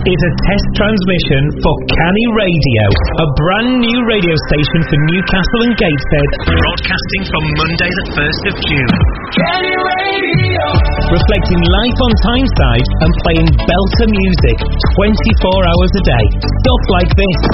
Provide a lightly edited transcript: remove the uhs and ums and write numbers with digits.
is a test transmission for Canny Radio, a brand new radio station for Newcastle and Gateshead, broadcasting from Monday the 1st of June. Canny Radio! Reflecting life on Tyneside and playing belter music 24 hours a day. Stuff like this.